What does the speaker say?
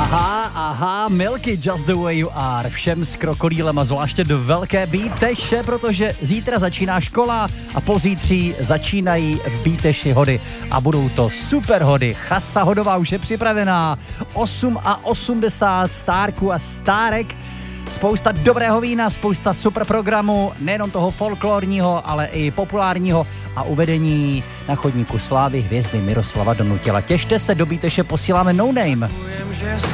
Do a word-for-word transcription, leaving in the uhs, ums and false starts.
Aha, aha, Milky, Just the Way You Are. Všem s krokodýlem a zvláště do velké Bíteše, protože zítra začíná škola a pozítří začínají v Bíteši hody. A budou to super hody. Chasa hodová už je připravená. osm a osmdesát stárků a stárek. Spousta dobrého vína, spousta super programu, nejenom toho folklorního, ale i populárního a uvedení na chodníku slávy hvězdy Miroslava Donutila. Těšte se, do Bíteše posíláme No Name.